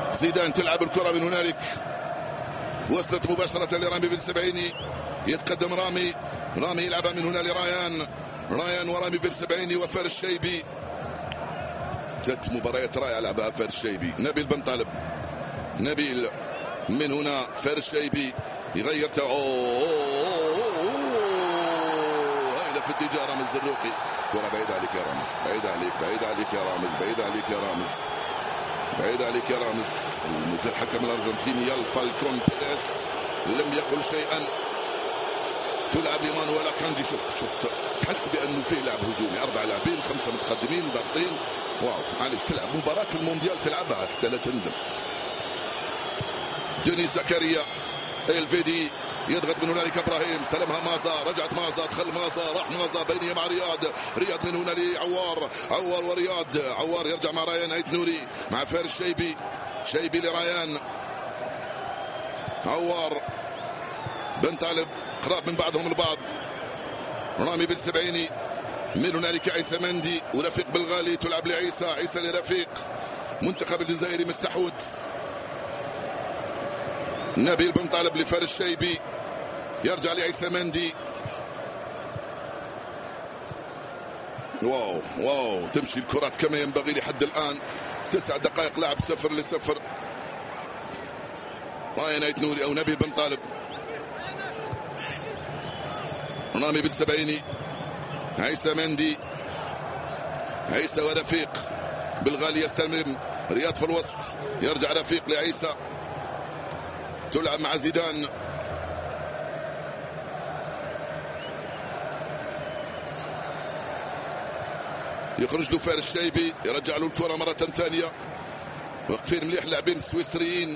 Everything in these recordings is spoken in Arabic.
زيدان تلعب الكرة من هنالك، وصلت مباشرة لرامي بالسبعيني، يتقدم رامي يلعبها من هنا لرايان ورامي بالسبعيني وفارس الشيبي. 3 مباريات رائعة لعبها فارس الشيبي. نبيل بن طالب، نبيل من هنا، فارس الشيبي يغير هايلة في اتجاه رامز الزروقي. كرة بعيدة عليك يا رامز، بعيدة عليك يا رامز، بعيد عليك يا رامز. الحكم الارجنتيني الفالكون بيريز لم يقل شيئا. تلعب لمانويلا كاندي. شفت تحس بانه فيه لعب هجومي، 4 لاعبين 5 متقدمين ضاغطين. واو معلش، تلعب مباراة المونديال تلعبها حتى لا تندم. دينيس زكريا الفيدي يضغط من هنالك، ابراهيم استلمها مازا، رجعت مازا، دخل مازا، راح مازا بينيه مع رياض من هنا لعوار، ورياض، عوار يرجع مع رايان عيد نوري مع فارس شيبي لرايان، عوار بن طالب قراب من بعضهم البعض. رامي بالسبعيني من هنالك، عيسى مندي ورفيق بالغالي، تلعب عيسى لرفيق. منتخب الجزائري مستحوذ. نبيل بن طالب لفارس الشيبي، يرجع لعيسى مندي. واو تمشي الكرات كما ينبغي لحد الآن. 9 دقائق لعب 0-0. راين عيد نوري أو نبيل بن طالب، رامي بالسبعيني، عيسى مندي، عيسى ورفيق بالغالي يستلم، رياض في الوسط، يرجع رفيق لعيسى، تلعب مع زيدان. يخرج له فارس الشيبي، يرجع له الكرة مرة ثانية. واقفين مليح لاعبين السويسريين.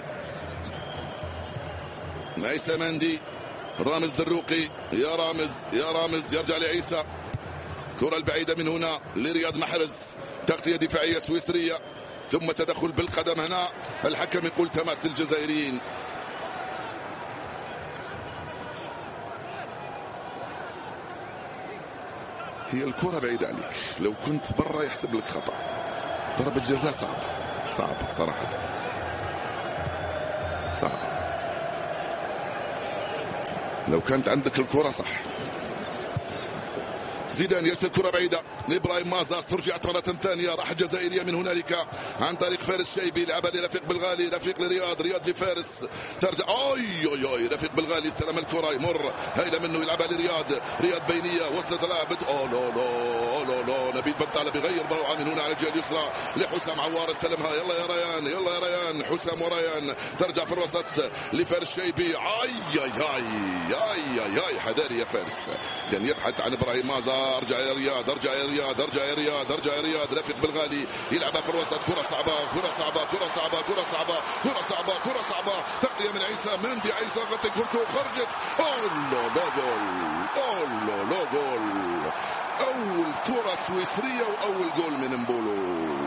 عيسى مندي، رامز الزروقي، يا رامز يرجع لعيسى. كرة البعيدة من هنا لرياض محرز، تغطية دفاعية سويسرية، ثم تدخل بالقدم هنا. الحكم يقول تماس للجزائريين. هي الكرة بعيدة عليك، لو كنت برا يحسب لك خطأ. ضربة جزاء صعب صراحة، صعب. لو كانت عندك الكرة صح. زيدان يرسل كرة بعيدة لإبراهيم مازاس، ترجعت مرة ثانية، راح الجزائرية من هنالك عن طريق فارس الشيبي، لعبها لرفيق بالغالي، رفيق لرياض لفارس، ترجع رفيق بالغالي استلم الكرة، يمر هايلة منه، يلعبها رياض بينية، وصلت لعبة لا نبيل بن طالب يغير بروعة من هنا على الجهة اليسرى لحسام عوار، استلمها، يلا يا ريان، حسام وريان، ترجع في الوسط لفارس الشيبي. حذاري يا فارس، كان يبحث عن ابراهيم مازا. ارجع يا رياض، رفيق بالغالي يلعبها في الوسط، كرة صعبة، تغطية من عيسى مندي، عيسى غطي كرته خرجت. جول. أول كرة سويسرية وأول جول من مبولو.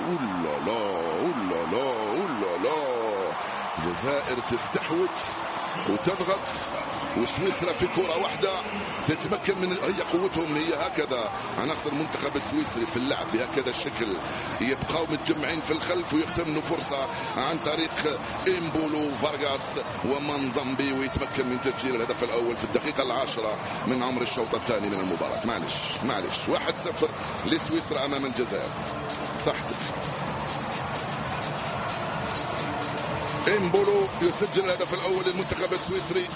الجزائر تستحوذ وتضغط، وسويسرا في كرة واحدة تتمكن من، هي قوتهم، هي هكذا عناصر المنتخب السويسري في اللعب بهكذا الشكل، يبقوا متجمعين في الخلف ويغتنموا فرصة عن طريق إمبولو فارغاس ومانزامبي، ويتمكن من تسجيل الهدف الأول في الدقيقة 10 من عمر الشوط الثاني من المباراة. معلش 1-0 لسويسرا أمام الجزائر. صحتك. إمبولو يسجل الهدف الأول للمنتخب السويسري.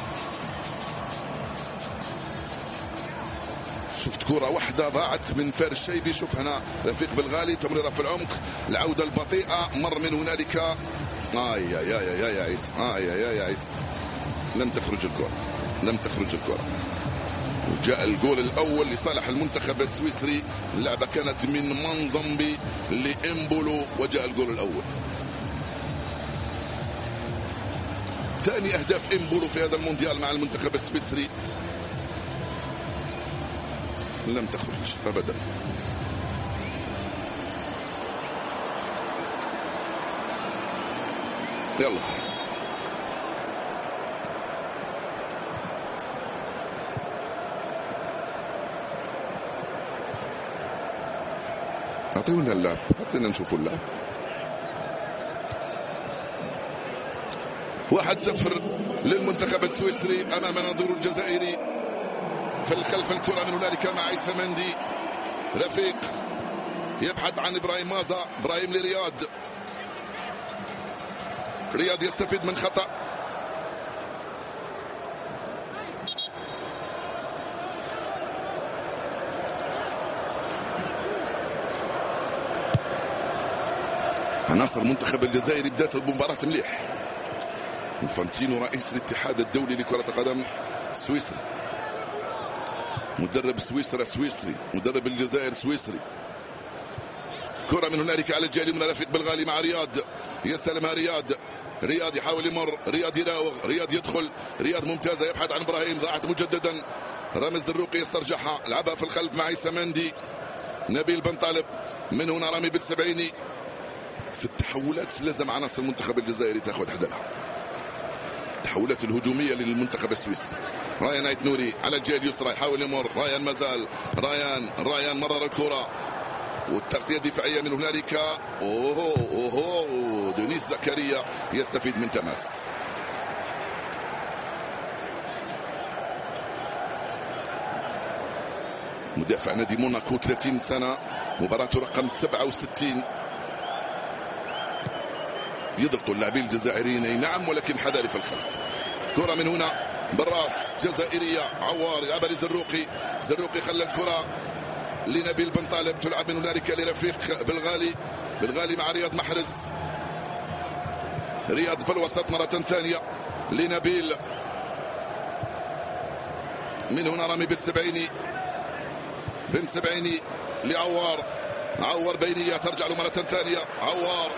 شفت كرة واحدة ضاعت من فارس الشيبي، شوف هنا رفيق بالغالي، تمريرة في العمق، العودة البطيئة، مر من هنالك. يا عيسى، لم تخرج الكرة. وجاء الجول الأول لصالح المنتخب السويسري. اللعبة كانت من مانزامبي لإمبولو، وجاء الجول الأول. ثاني أهداف إمبولو في هذا المونديال مع المنتخب السويسري. لم تخرج أبدا. يلا أعطيونا اللعب، أعطينا نشوفوا اللعب. 1-0 للمنتخب السويسري أمام نظيره الجزائري. في الخلف الكرة من هنالك مع عيسى مندي. رفيق يبحث عن إبراهيم مازا. إبراهيم لرياض. رياض يستفيد من خطأ. عناصر المنتخب الجزائري بدات المباراة مليح. انفانتينو رئيس الاتحاد الدولي لكرة القدم سويسري، مدرب سويسرا سويسري، مدرب الجزائر سويسري. كرة من هنالك على الجالي من رفيق بالغالي مع رياض. يستلمها رياض يحاول يمر، رياض يراوغ، رياض يدخل، رياض ممتازة يبحث عن إبراهيم، ضاعت مجددا. رامز الروقي يسترجعها، لعبها في الخلف مع عيسى مندي. نبيل بن طالب، من هنا رامي بالسبعيني. في التحولات لازم عناصر المنتخب الجزائري تاخذ حذرها، التحولات الهجوميه للمنتخب السويسري. رايان ايت نوري على الجهه اليسرى يحاول يمر، رايان مازال، رايان مرر الكره والتغطيه الدفاعيه من هنالك. اوهو دونيس زكريا يستفيد من تماس. مدافع نادي موناكو 30 سنه، مباراته رقم 67. يضغطوا اللاعبين الجزائريين نعم، ولكن حذاري في الخلف. كرة من هنا بالراس جزائرية، عوار يلعبها لزروقي. زروقي خلى الكرة لنبيل بن طالب، تلعب من هنالك لرفيق بالغالي مع رياض محرز. رياض في الوسط مرة ثانية لنبيل، من هنا رامي بن سبعيني لعوار. عوار بينية ترجع له مرة ثانية. عوار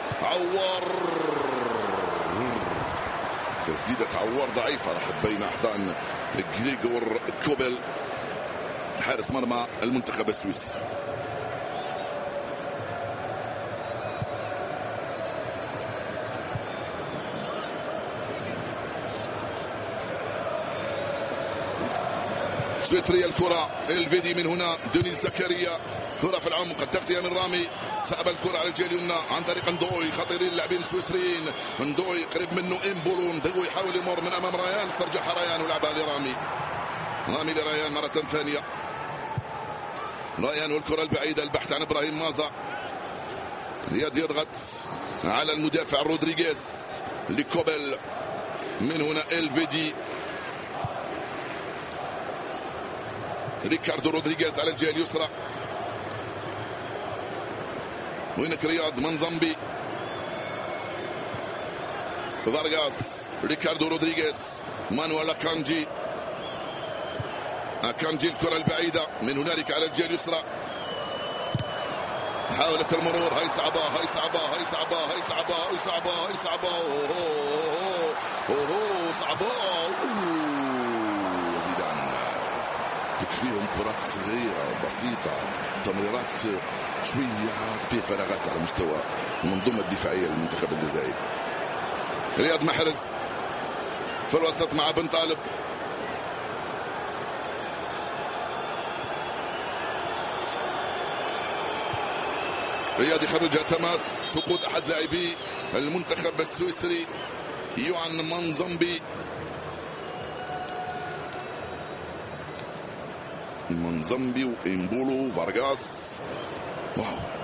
تسديدة عوار ضعيفة، راحت بين أحضان غريغور كوبل حارس مرمى المنتخب السويسري. سويسرية الكرة، الفيدي من هنا دونيس زكريا. كرة في العمق، التغطية من رامي، صعب الكرة على الجهة اليمنى عن طريق ندوي. خطيرين اللاعبين السويسريين. ندوي قريب منه امبولو، ندوي يحاول يمر من امام ريان، استرجعها ريان ولعبها لرامي. رامي لريان مرة ثانية. ريان والكرة البعيدة، البحث عن ابراهيم مازا. رياض يضغط على المدافع رودريغيز لكوبل، من هنا الفيدي. ريكاردو رودريغيز على الجهة اليسرى. وينك رياض منزمبي، فارغاس، ريكاردو رودريغيز، مانويل أكانجي. الكرة البعيدة من هنالك على الجهة اليسرى. حاولت المرور، هاي صعبة. صعبة. زيدان تكفيهم كرات صغيرة بسيطة، تمريرات شوية في فراغات على مستوى المنظومة الدفاعية للمنتخب الجزائري. رياض محرز في الوسط مع بن طالب. رياض يخرجها تماس، سقوط أحد لاعبي المنتخب السويسري يوان منزمبي. وإمبولو فارغاس. واو،